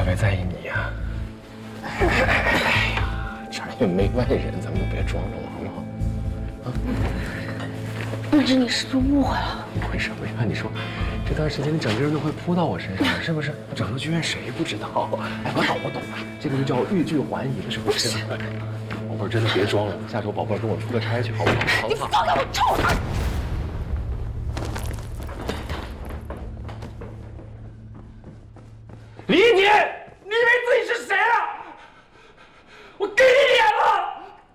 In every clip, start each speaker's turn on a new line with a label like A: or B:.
A: 特别在意你呀。哎呀，这儿也没外人，咱们就别装了，好不好？啊？
B: 不知你是不是误会了？
A: 误会什么呀？你说，这段时间你整个人都会扑到我身上，是不是？我整个剧院谁不知道？哎，我懂了，这个就叫欲拒还迎，是不是？宝贝儿，真的别装了，下周宝贝儿跟我出个差去，好不好？
B: 你放开我，臭他！
A: 李姐，你以为自己是谁啊？我给你脸了！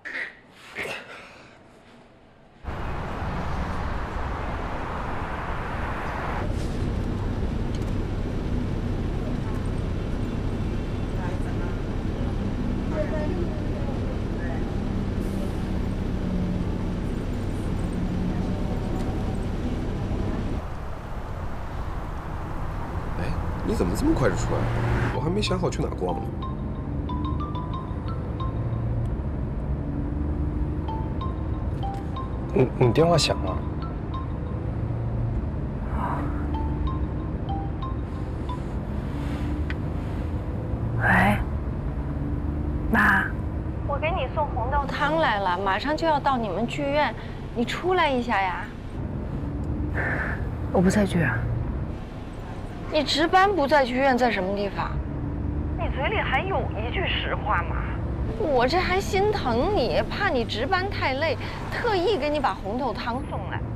C: 哎，你怎么这么快就出来了？我还没想好去哪逛呢。
A: 你电话响了。
B: 喂，妈，
D: 我给你送红豆汤来了，马上就要到你们剧院，你出来一下呀。
B: 我不在剧啊。
D: 你值班不在剧院，在什么地方？你嘴里还有一句实话吗？我这还心疼你，怕你值班太累，特意给你把红豆汤送来。